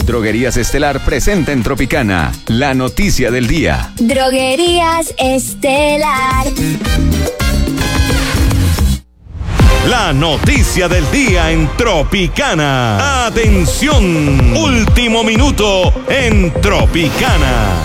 Droguerías Estelar presenta en Tropicana la noticia del día. Droguerías Estelar. La noticia del día en Tropicana. Atención, último minuto en Tropicana.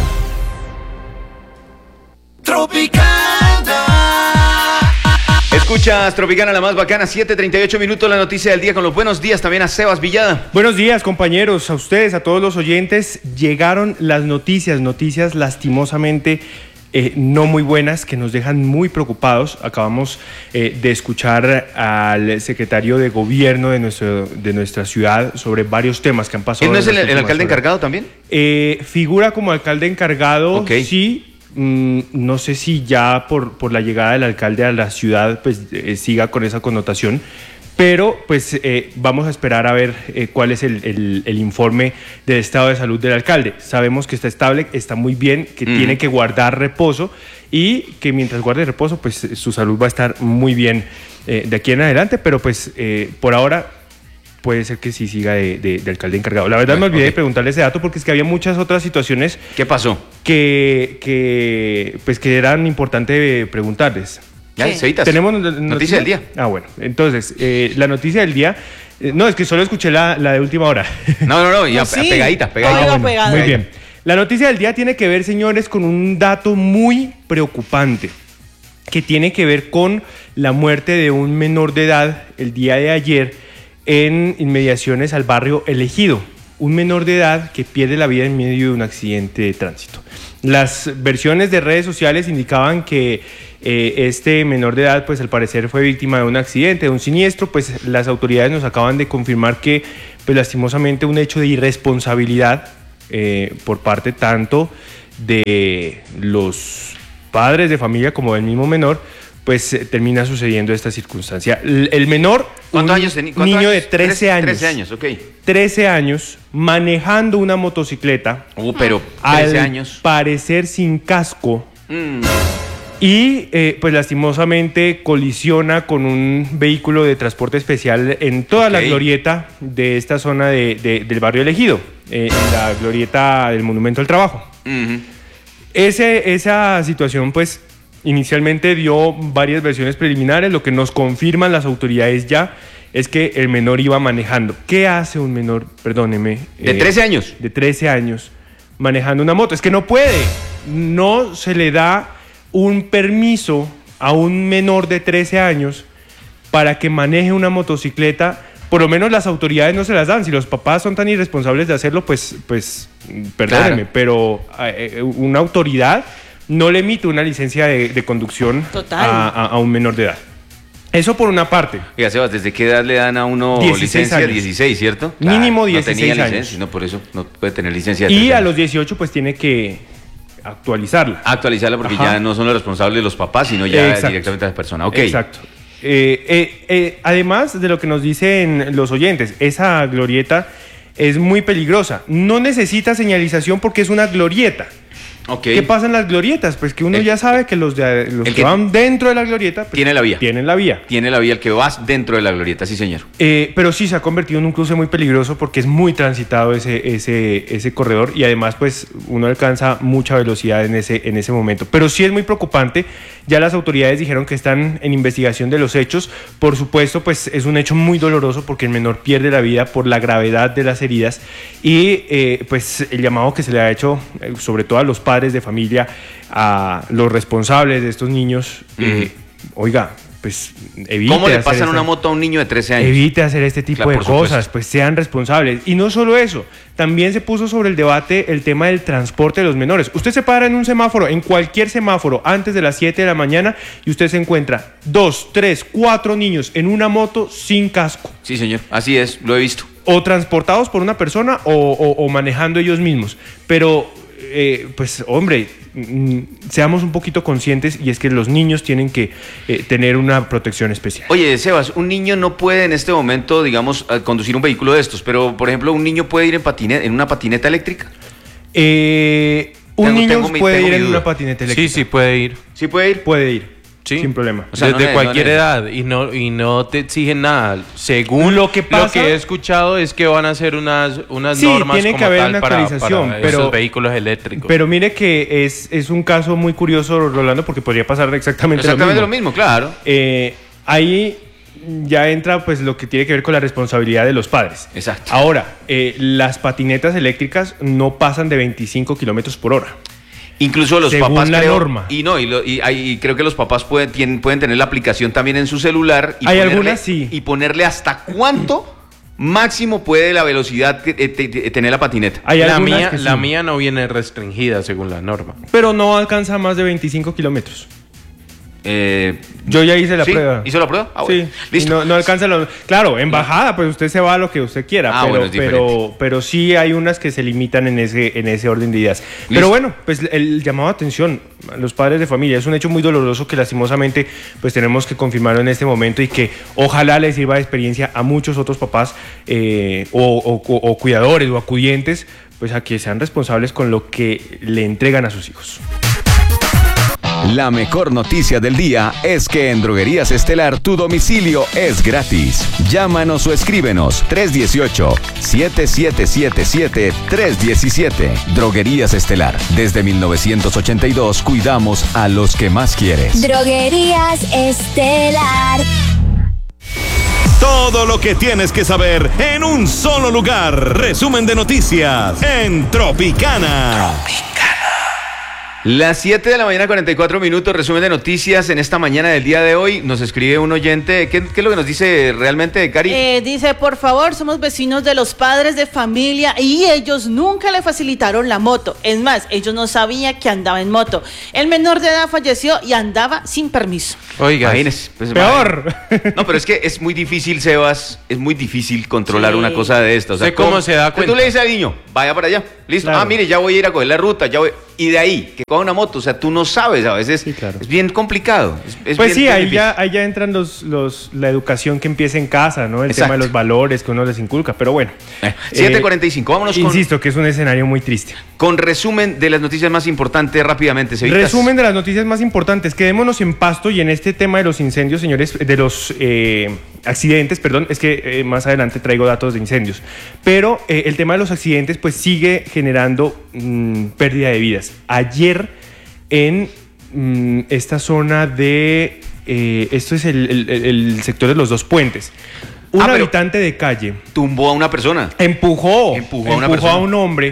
Escuchas Tropicana, la más bacana, 7:38 minutos, la noticia del día con los buenos días también a Sebas Villada. Buenos días, compañeros, a ustedes, a todos los oyentes. Llegaron las noticias lastimosamente no muy buenas, que nos dejan muy preocupados. Acabamos de escuchar al secretario de gobierno de nuestra ciudad sobre varios temas que han pasado. ¿Él no es el alcalde encargado también? Figura como alcalde encargado, okay. Sí. No sé si ya por la llegada del alcalde a la ciudad pues siga con esa connotación, pero pues vamos a esperar a ver cuál es el informe del estado de salud del alcalde. Sabemos que está estable, está muy bien, que tiene que guardar reposo y que mientras guarde reposo pues su salud va a estar muy bien de aquí en adelante, pero pues por ahora puede ser que sí siga de alcalde encargado. La verdad me olvidé de preguntarle ese dato porque es que había muchas otras situaciones. ¿Qué pasó? Que eran importantes preguntarles. ¿Ya? ¿Cevitas? ¿Tenemos noticia del día? Ah, bueno. Entonces, la noticia del día... no, es que solo escuché la de última hora. No, ya sí. pegadita. Bueno, muy bien. La noticia del día tiene que ver, señores, con un dato muy preocupante que tiene que ver con la muerte de un menor de edad el día de ayer en inmediaciones al barrio El Ejido, un menor de edad que pierde la vida en medio de un accidente de tránsito. Las versiones de redes sociales indicaban que este menor de edad, pues al parecer fue víctima de un accidente, de un siniestro. Pues las autoridades nos acaban de confirmar que, pues lastimosamente, un hecho de irresponsabilidad por parte tanto de los padres de familia como del mismo menor, pues termina sucediendo esta circunstancia. El menor, ¿cuántos años tenía? Niño de 13 años. 13 años, ok. 13 años, manejando una motocicleta. Pero 13 al años. parecer sin casco. Y pues lastimosamente colisiona con un vehículo de transporte especial en toda la glorieta de esta zona del barrio El Ejido, en la glorieta del Monumento al Trabajo. Esa situación, pues, inicialmente dio varias versiones preliminares. Lo que nos confirman las autoridades ya es que el menor iba manejando. ¿Qué hace un menor, perdóneme? ¿De 13 años? De 13 años, manejando una moto. Es que no puede. No se le da un permiso a un menor de 13 años para que maneje una motocicleta. Por lo menos las autoridades no se las dan. Si los papás son tan irresponsables de hacerlo, pues perdóneme, claro. Pero una autoridad no le emite una licencia de conducción a un menor de edad. Eso por una parte. Oiga, Sebas, ¿desde qué edad le dan a uno licencia? Años. 16, ¿cierto? Mínimo 16 no tenía años. Licencia, no, por eso no puede tener licencia de 13 Y a años. los 18 pues tiene que actualizarla. Actualizarla porque ya no son los responsables los papás, sino ya directamente la persona. Okay. Exacto. Además de lo que nos dicen los oyentes, esa glorieta es muy peligrosa. No necesita señalización porque es una glorieta. Okay. ¿Qué pasa en las glorietas? Pues que uno ya sabe que los que van dentro de la glorieta pues, tiene la vía. Tienen la vía. Tiene la vía el que vas dentro de la glorieta, sí, señor. Pero sí se ha convertido en un cruce muy peligroso porque es muy transitado ese corredor y además pues uno alcanza mucha velocidad en ese momento. Pero sí es muy preocupante. Ya las autoridades dijeron que están en investigación de los hechos. Por supuesto, pues es un hecho muy doloroso porque el menor pierde la vida por la gravedad de las heridas y pues el llamado que se le ha hecho, sobre todo a los padres de familia, a los responsables de estos niños, oiga, pues evite. ¿Cómo le pasan una moto a un niño de 13 años? Evite hacer este tipo de cosas, pues sean responsables. Y no solo eso, también se puso sobre el debate el tema del transporte de los menores. Usted se para en un semáforo, en cualquier semáforo, antes de las 7 de la mañana y usted se encuentra 2, 3, 4 niños en una moto sin casco. Sí, señor, así es, lo he visto. O transportados por una persona o manejando ellos mismos. Pero pues hombre, seamos un poquito conscientes y es que los niños tienen que tener una protección especial. Oye, Sebas, un niño no puede en este momento, digamos, conducir un vehículo de estos, pero por ejemplo, ¿un niño puede ir en una patineta eléctrica? Un niño puede ir en una patineta eléctrica. Sí, puede ir. ¿Sí puede ir? Puede ir. Sí. sin problema. O sea, desde no cualquier le- edad y no te exigen nada. Según Lo que pasa- he escuchado es que van a hacer unas Sí, normas tiene como que haber tal una para actualización, esos pero- vehículos eléctricos. Pero mire que es un caso muy curioso, Rolando, porque podría pasar exactamente Exactamente lo lo mismo. mismo, claro. Ahí ya entra pues lo que tiene que ver con la responsabilidad de los padres. Exacto. Ahora, las patinetas eléctricas no pasan de 25 kilómetros por hora. Incluso los Según papás la creo, norma. y creo que los papás pueden tener la aplicación también en su celular y Hay ponerle, algunas, sí. y ponerle hasta cuánto máximo puede la velocidad tener la patineta. Hay la algunas mía, que sí, la mía no viene restringida según la norma. pero no alcanza más de 25 kilómetros. Yo ya hice la ¿Sí? prueba. ¿Hizo la prueba? Ah, Sí, bueno. Listo. No alcanza los... Claro, en bajada, pues usted se va a lo que usted quiera, Ah, bueno, es diferente. pero sí hay unas que se limitan en ese orden de ideas. Pero Listo. bueno, pues el llamado a atención a los padres de familia es un hecho muy doloroso que lastimosamente pues tenemos que confirmarlo en este momento y que ojalá les sirva de experiencia a muchos otros papás o cuidadores o acudientes pues a que sean responsables con lo que le entregan a sus hijos. La mejor noticia del día es que en Droguerías Estelar tu domicilio es gratis. Llámanos o escríbenos 318-7777-317. Droguerías Estelar. Desde 1982 cuidamos a los que más quieres. Droguerías Estelar. Todo lo que tienes que saber en un solo lugar. Resumen de noticias en Tropicana. Las 7 de la mañana, 44 minutos, resumen de noticias en esta mañana del día de hoy. Nos escribe un oyente. ¿Qué es lo que nos dice realmente, Cari? Dice, por favor, somos vecinos de los padres de familia y ellos nunca le facilitaron la moto. Es más, ellos no sabían que andaba en moto. El menor de edad falleció y andaba sin permiso. Oiga, Imagínese, pues, Peor. No, pero es que es muy difícil, Sebas, es muy difícil controlar Sí. una cosa de estas. ¿Usted cómo se da cuenta? Tú le dices al niño, vaya para allá, listo. Claro. Ah, mire, ya voy a ir a coger la ruta, ya voy. Y de ahí, que coja una moto, o sea, tú no sabes, a veces Sí, claro. es bien complicado. Es Pues bien- sí, bien ahí difícil. ya entran la educación que empieza en casa, ¿no? El Exacto. tema de los valores que uno les inculca, pero bueno. 7:45, vámonos Insisto que es un escenario muy triste. con resumen de las noticias más importantes rápidamente, Cevitas. Resumen de las noticias más importantes. Quedémonos en Pasto y en este tema de los incendios, señores, de los accidentes, perdón, es que más adelante traigo datos de incendios. Pero el tema de los accidentes pues sigue generando pérdida de vidas. Ayer en esta zona de... esto es el sector de los Dos Puentes. Un pero- habitante de calle Tumbó a una persona. empujó Empujó a una persona. a un hombre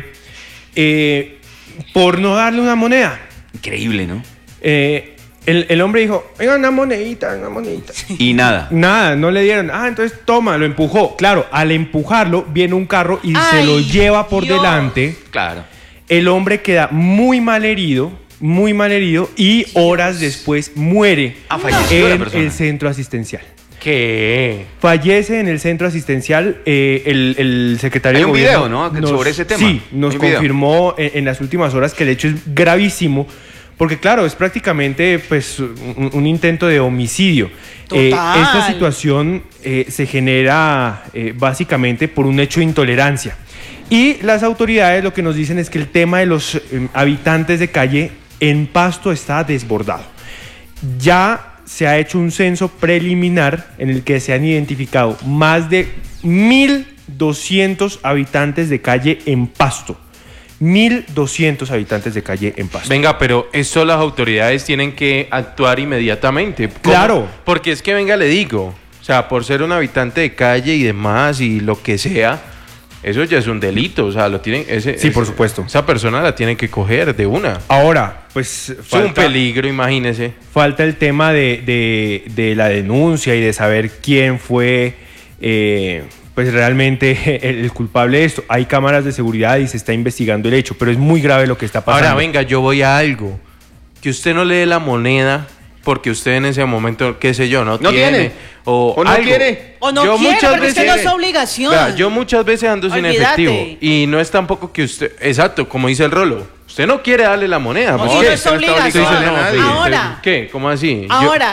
por no darle una moneda. Increíble, ¿no? El hombre dijo, venga, una monedita. Y nada. Nada, no le dieron. Ah, entonces toma, lo empujó. Claro, al empujarlo viene un carro y se ¡Ay, lo lleva por Dios! delante. Claro. El hombre queda muy mal herido y horas después muere Ah, falleció la en persona. el centro asistencial. ¿qué? Fallece en el centro asistencial el secretario Hay de un gobierno. video, ¿no? Sobre ese tema. Sí, nos Hay un video. confirmó en las últimas horas que el hecho es gravísimo, porque claro, es prácticamente pues un intento de homicidio. Total. Esta situación se genera básicamente por un hecho de intolerancia. Y las autoridades lo que nos dicen es que el tema de los habitantes de calle en Pasto está desbordado. Ya se ha hecho un censo preliminar en el que se han identificado más de 1.200 habitantes de calle en Pasto. 1.200 habitantes de calle en Pasto. Venga, pero eso las autoridades tienen que actuar inmediatamente. ¿Cómo? Claro. Porque es que, venga, le digo, o sea, por ser un habitante de calle y demás y lo que sea, eso ya es un delito, o sea, lo tienen... Sí, por supuesto. Esa persona la tienen que coger de una. Ahora, pues Es un peligro, imagínese. falta el tema de la denuncia y de saber quién fue pues realmente el culpable de esto. Hay cámaras de seguridad y se está investigando el hecho, pero es muy grave lo que está pasando. Ahora, venga, yo voy a algo. Que usted no le dé la moneda porque usted en ese momento, qué sé yo, no tiene. O no algo. quiere. O no Yo quiere, muchas porque es que no veces- es obligación. Vea, yo muchas veces ando sin Olvídate. efectivo. Y no es tampoco que usted... Exacto, como dice el Rolo. Usted no quiere darle la moneda. No, ¿por si qué? no es usted no está obligación. obligado a Usted dice, no, nadie. pues, Ahora, ¿qué? ¿Cómo así? ahora,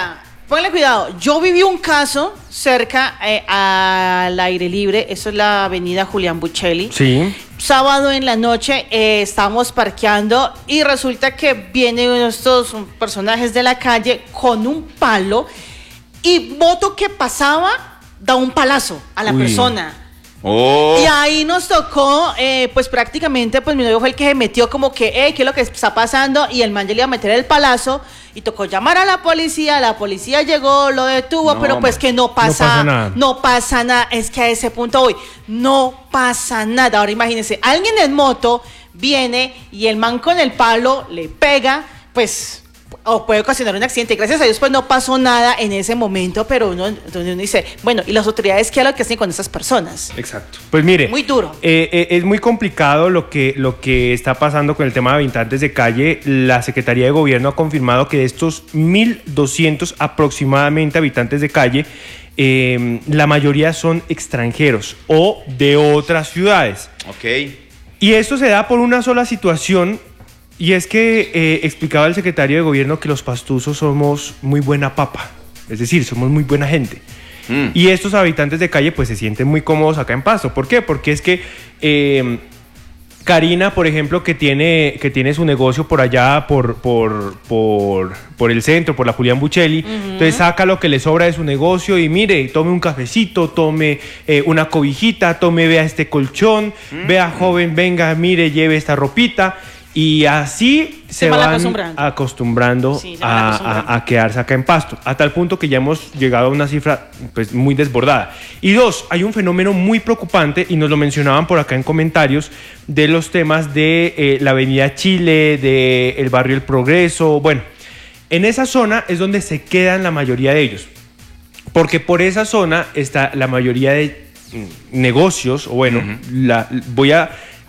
Póngale cuidado, yo viví un caso cerca al aire libre, eso es la avenida Julián Buccelli. Sí. Sábado en la noche estábamos parqueando y resulta que viene uno de estos personajes de la calle con un palo y moto que pasaba da un palazo a la persona. Oh. Y ahí nos tocó, pues prácticamente, pues mi novio fue el que se metió como que, ¿qué es lo que está pasando? Y el man ya le iba a meter el palazo y tocó llamar a la policía llegó, lo detuvo, pero pues que no pasa nada, es que a ese punto voy, no pasa nada. Ahora imagínense, alguien en moto viene y el man con el palo le pega, o puede ocasionar un accidente. Gracias a Dios pues no pasó nada en ese momento, pero uno dice, bueno, ¿y las autoridades qué es lo que hacen con esas personas? Exacto. Pues mire, muy duro. Es muy complicado lo que está pasando con el tema de habitantes de calle. La Secretaría de Gobierno ha confirmado que de estos 1.200 aproximadamente habitantes de calle, la mayoría son extranjeros o de otras ciudades. Ok. Y esto se da por una sola situación. Y es que explicaba el secretario de Gobierno que los pastusos somos muy buena papa, es decir, somos muy buena gente. Y estos habitantes de calle pues se sienten muy cómodos acá en Pasto. ¿Por qué? Porque es que Karina, por ejemplo, que tiene su negocio por allá, por el centro, por la Julián Buccelli, entonces saca lo que le sobra de su negocio y mire, tome un cafecito, tome una cobijita, vea este colchón, vea joven, venga, mire, lleve esta ropita. Y así se van acostumbrando a quedarse acá en Pasto, a tal punto que ya hemos llegado a una cifra pues muy desbordada. Y dos, hay un fenómeno muy preocupante, y nos lo mencionaban por acá en comentarios, de los temas de la avenida Chile, del barrio El Progreso. Bueno, en esa zona es donde se quedan la mayoría de ellos, porque por esa zona está la mayoría de negocios, o bueno, voy a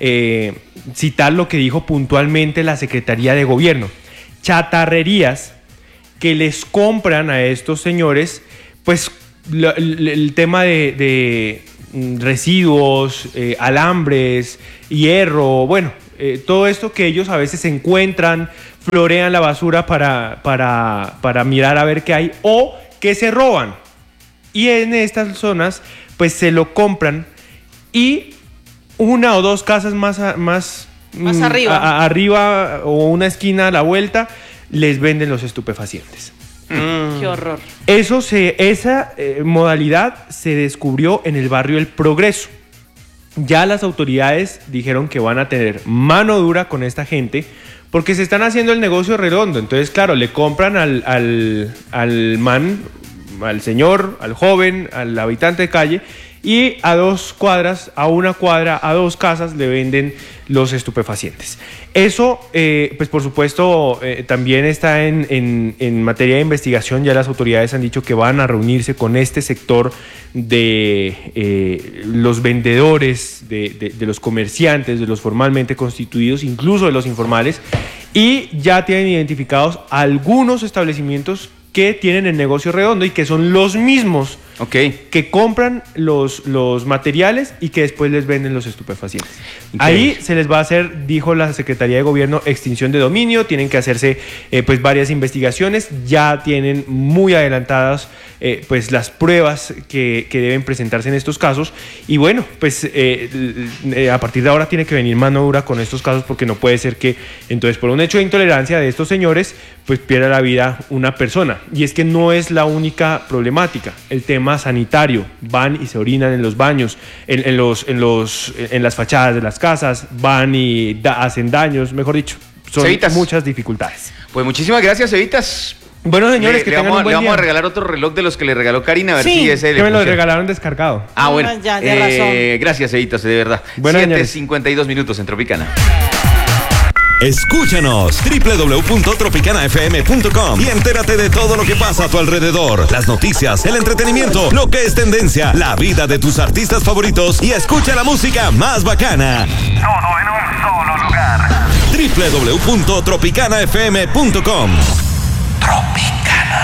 citar lo que dijo puntualmente la Secretaría de Gobierno: chatarrerías que les compran a estos señores pues el tema de residuos, alambres, hierro, bueno, todo esto que ellos a veces encuentran, florean la basura para mirar a ver qué hay, o que se roban, y en estas zonas pues se lo compran, y una o dos casas más arriba o una esquina a la vuelta les venden los estupefacientes. Qué horror. Esa modalidad se descubrió en el barrio El Progreso. Ya las autoridades dijeron que van a tener mano dura con esta gente porque se están haciendo el negocio redondo. Entonces, claro, le compran al man, al señor, al joven, al habitante de calle, y a 2 cuadras, a 1 cuadra, a 2 casas le venden los estupefacientes. Eso, pues por supuesto, también está en materia de investigación. Ya las autoridades han dicho que van a reunirse con este sector de los vendedores, de los comerciantes, de los formalmente constituidos, incluso de los informales, y ya tienen identificados algunos establecimientos que tienen el negocio redondo y que son los mismos que compran los materiales y que después les venden los estupefacientes. Ahí se les va a hacer, dijo la Secretaría de Gobierno, extinción de dominio. Tienen que hacerse pues varias investigaciones. Ya tienen muy adelantadas pues las pruebas que deben presentarse en estos casos. Y bueno, pues a partir de ahora tiene que venir mano dura con estos casos, porque no puede ser que entonces por un hecho de intolerancia de estos señores pues pierda la vida una persona. Y es que no es la única problemática. El tema sanitario: van y se orinan en los baños, en las fachadas de las casas, van y hacen daños, mejor dicho, son Cevitas. Muchas dificultades. Pues muchísimas gracias, Cevitas. Bueno, señores, que tengan un buen día. Le vamos a día. regalar otro reloj de los que le regaló Karina, a ver si ese que me lo regalaron descargado. Ah, bueno. Ya, de razón. Gracias, Cevitas, de verdad. Bueno, 7:52 minutos en Tropicana. Escúchanos www.tropicanafm.com y entérate de todo lo que pasa a tu alrededor. Las noticias, el entretenimiento, lo que es tendencia, la vida de tus artistas favoritos, y escucha la música más bacana. Todo en un solo lugar. www.tropicanafm.com